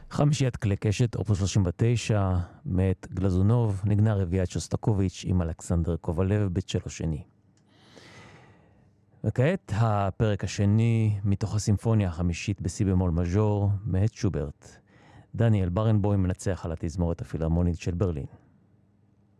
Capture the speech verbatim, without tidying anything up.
חמישיית כלי קשת, אופוס שלושים ותשע, מאת גלזונוב, נגנה רביעיית שוסטקוביץ' עם אלכסנדר קובלב בצ'לו שני. וכעת הפרק השני מתוך הסימפוניה החמישית בסי במול מז'ור, מאת שוברט. דניאל ברנבוים מנצח על התזמורת הפילהרמונית של ברלין.